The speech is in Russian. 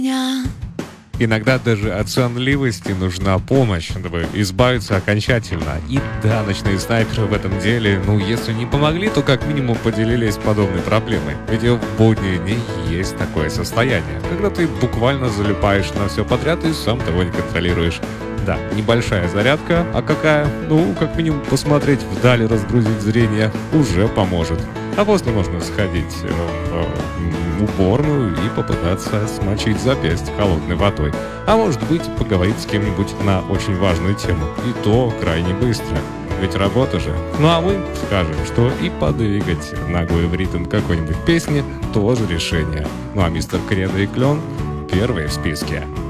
Иногда даже от сонливости нужна помощь, дабы избавиться окончательно. И да, ночные снайперы в этом деле, если не помогли, то как минимум поделились подобной проблемой. Ведь в будние дни есть такое состояние, когда ты буквально залипаешь на все подряд и сам того не контролируешь. Да, небольшая зарядка, а какая? Как минимум посмотреть вдаль, разгрузить зрение уже поможет. А после можно сходить в уборную и попытаться смочить запястье холодной водой. А может быть, поговорить с кем-нибудь на очень важную тему. И то крайне быстро. Ведь работа же. А мы скажем, что и подвигать ногой в ритм какой-нибудь песни тоже решение. А мистер Кредо и Клен первые в списке.